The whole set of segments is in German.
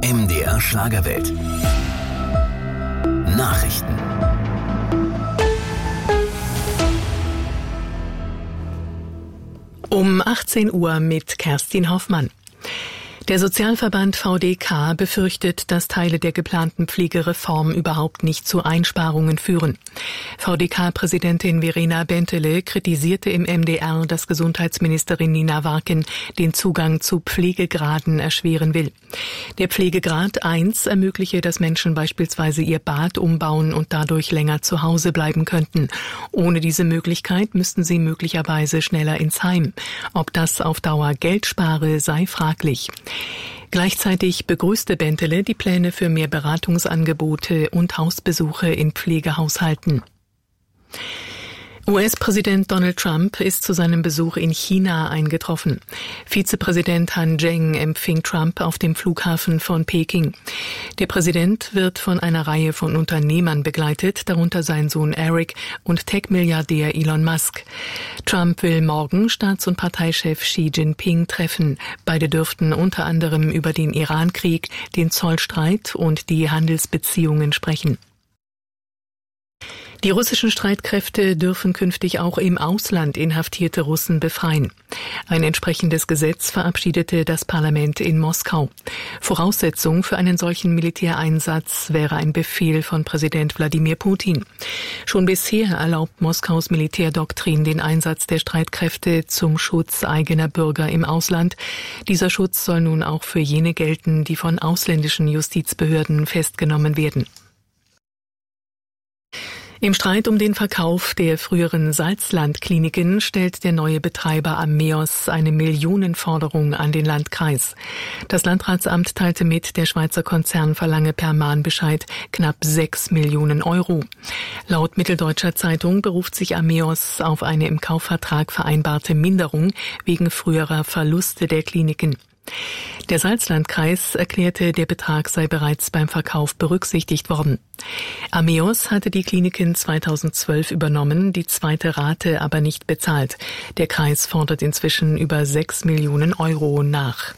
MDR Schlagerwelt. Nachrichten. Um 18 Uhr mit Kerstin Hoffmann. Der Sozialverband VDK befürchtet, dass Teile der geplanten Pflegereform überhaupt nicht zu Einsparungen führen. VDK-Präsidentin Verena Bentele kritisierte im MDR, dass Gesundheitsministerin Nina Warken den Zugang zu Pflegegraden erschweren will. Der Pflegegrad 1 ermögliche, dass Menschen beispielsweise ihr Bad umbauen und dadurch länger zu Hause bleiben könnten. Ohne diese Möglichkeit müssten sie möglicherweise schneller ins Heim. Ob das auf Dauer Geld spare, sei fraglich. Gleichzeitig begrüßte Bentele die Pläne für mehr Beratungsangebote und Hausbesuche in Pflegehaushalten. US-Präsident Donald Trump ist zu seinem Besuch in China eingetroffen. Vizepräsident Han Zheng empfing Trump auf dem Flughafen von Peking. Der Präsident wird von einer Reihe von Unternehmern begleitet, darunter sein Sohn Eric und Tech-Milliardär Elon Musk. Trump will morgen Staats- und Parteichef Xi Jinping treffen. Beide dürften unter anderem über den Iran-Krieg, den Zollstreit und die Handelsbeziehungen sprechen. Die russischen Streitkräfte dürfen künftig auch im Ausland inhaftierte Russen befreien. Ein entsprechendes Gesetz verabschiedete das Parlament in Moskau. Voraussetzung für einen solchen Militäreinsatz wäre ein Befehl von Präsident Wladimir Putin. Schon bisher erlaubt Moskaus Militärdoktrin den Einsatz der Streitkräfte zum Schutz eigener Bürger im Ausland. Dieser Schutz soll nun auch für jene gelten, die von ausländischen Justizbehörden festgenommen werden. Im Streit um den Verkauf der früheren Salzlandkliniken stellt der neue Betreiber Ameos eine Millionenforderung an den Landkreis. Das Landratsamt teilte mit, der Schweizer Konzern verlange per Mahnbescheid knapp 6 Millionen Euro. Laut Mitteldeutscher Zeitung beruft sich Ameos auf eine im Kaufvertrag vereinbarte Minderung wegen früherer Verluste der Kliniken. Der Salzlandkreis erklärte, der Betrag sei bereits beim Verkauf berücksichtigt worden. Ameos hatte die Kliniken 2012 übernommen, die zweite Rate aber nicht bezahlt. Der Kreis fordert inzwischen über 6 Millionen Euro nach.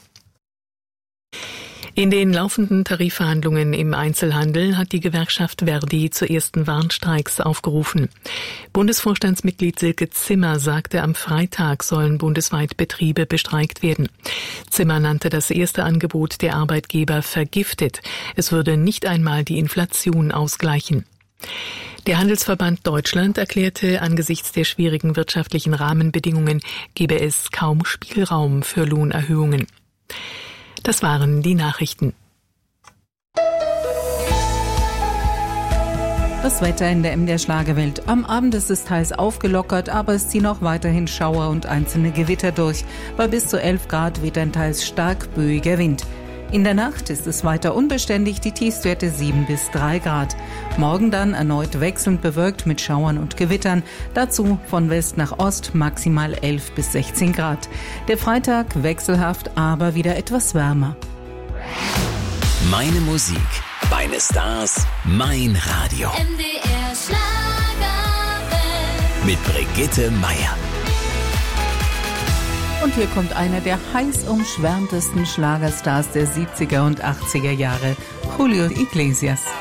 In den laufenden Tarifverhandlungen im Einzelhandel hat die Gewerkschaft Verdi zu ersten Warnstreiks aufgerufen. Bundesvorstandsmitglied Silke Zimmer sagte, am Freitag sollen bundesweit Betriebe bestreikt werden. Zimmer nannte das erste Angebot der Arbeitgeber vergiftet. Es würde nicht einmal die Inflation ausgleichen. Der Handelsverband Deutschland erklärte, angesichts der schwierigen wirtschaftlichen Rahmenbedingungen gebe es kaum Spielraum für Lohnerhöhungen. Das waren die Nachrichten. Das Wetter in der MDR Schlagerwelt. Am Abend ist es teils aufgelockert, aber es ziehen auch weiterhin Schauer und einzelne Gewitter durch. Bei bis zu 11 Grad weht ein teils stark böiger Wind. In der Nacht ist es weiter unbeständig, die Tiefstwerte 7 bis 3 Grad. Morgen dann erneut wechselnd bewölkt mit Schauern und Gewittern. Dazu von West nach Ost maximal 11 bis 16 Grad. Der Freitag wechselhaft, aber wieder etwas wärmer. Meine Musik, meine Stars, mein Radio. MDR Schlagerwelt. Mit Brigitte Meier. Und hier kommt einer der heiß umschwärmtesten Schlagerstars der 70er und 80er Jahre, Julio Iglesias.